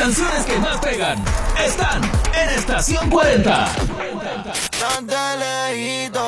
canciones que más pegan están en Estación 40. Tan de lejito,